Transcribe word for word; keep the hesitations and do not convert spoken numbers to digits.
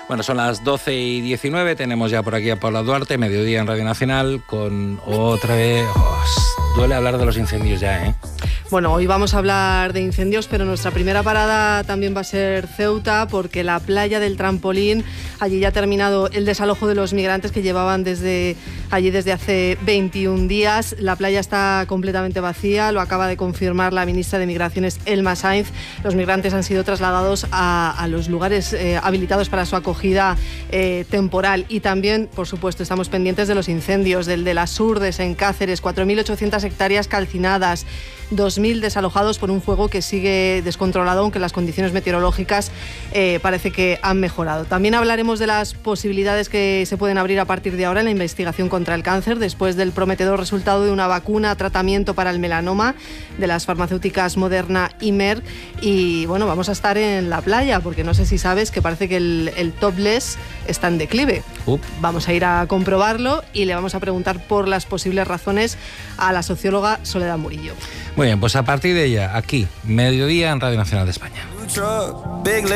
Bueno, son las doce y diecinueve, tenemos ya por aquí a Paula Duarte, Mediodía en Radio Nacional, con otra vez... Oh, duele hablar de los incendios ya, ¿eh? Bueno, hoy vamos a hablar de incendios, pero nuestra primera parada también va a ser Ceuta, porque la playa del Trampolín, allí ya ha terminado el desalojo de los migrantes que llevaban desde allí desde hace veintiún días. La playa está completamente vacía, lo acaba de confirmar la ministra de Migraciones, Elma Sainz. Los migrantes han sido trasladados a, a los lugares eh, habilitados para su acogida eh, temporal. Y también, por supuesto, estamos pendientes de los incendios, del de las Urdes en Cáceres, cuatro mil ochocientas hectáreas calcinadas, dos mil desalojados por un fuego que sigue descontrolado, aunque las condiciones meteorológicas eh, parece que han mejorado. También hablaremos de las posibilidades que se pueden abrir a partir de ahora en la investigación contra el cáncer, después del prometedor resultado de una vacuna, tratamiento para el melanoma de las farmacéuticas Moderna y Merck. Y bueno, vamos a estar en la playa, porque no sé si sabes que parece que el, el topless está en declive. Uh. Vamos a ir a comprobarlo y le vamos a preguntar por las posibles razones a la socióloga Soledad Murillo. Muy bien, pues a partir de ella, aquí, Mediodía en Radio Nacional de España.